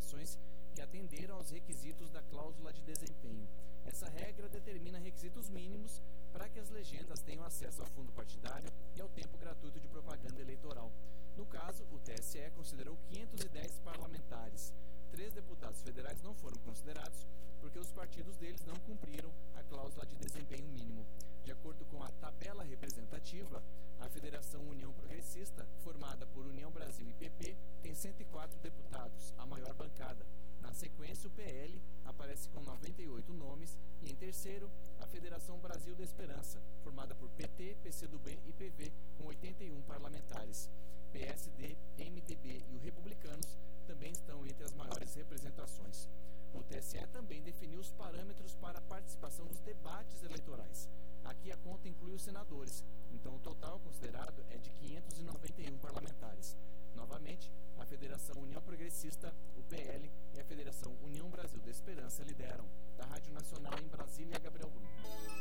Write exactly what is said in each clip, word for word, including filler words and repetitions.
apresentações que atenderam aos requisitos da cláusula de desempenho. Essa regra determina requisitos mínimos para que as legendas tenham acesso ao fundo partidário e ao tempo gratuito de propaganda eleitoral. No caso, o T S E considerou quinhentos e dez parlamentares. Três deputados federais não foram considerados porque os partidos deles não cumpriram a cláusula de desempenho mínimo. De acordo com a tabela representativa, a Federação União Progressista, formada por União Brasil e P P, tem cento e quatro deputados, a maior bancada. Na sequência, o P L aparece com noventa e oito nomes e, em terceiro, a Federação Brasil da Esperança, formada por P T, P C do B e P V, com oitenta e um parlamentares. P S D, M D B e o Republicanos também estão entre as maiores representações. O T S E também definiu os parâmetros para a participação nos debates eleitorais. Aqui a conta inclui os senadores, então o total considerado é de quinhentos e noventa e um parlamentares. Novamente, a Federação União Progressista, o P L e a Federação União Brasil da Esperança lideram. Da Rádio Nacional em Brasília, Gabriel Brum.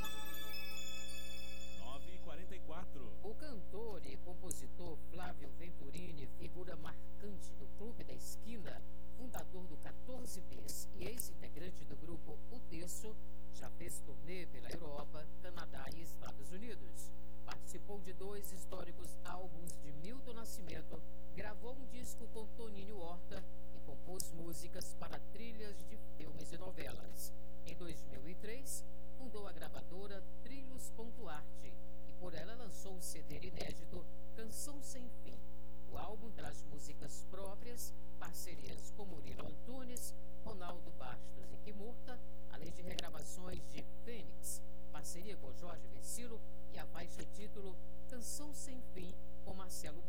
nove e quarenta e quatro. O cantor e compositor Flávio Venturini, figura marcante do Clube da Esquina, fundador do quatorze Bis e ex-integrante do grupo O Terço, já fez turnê pela Europa, Canadá e Estados Unidos. Participou de dois históricos álbuns de Milton Nascimento, gravou um disco com Toninho Horta e compôs músicas para trilhas de filmes e novelas. Em dois mil e três, fundou a gravadora Trilhos.arte e por ela lançou o C D inédito Canção Sem Fim. O álbum traz músicas próprias, parcerias com Murilo Antunes, Ronaldo Bastos e Kimurta, além de regravações de Fênix, parceria com Jorge Vecilo e a faixa título Canção Sem Fim com Marcelo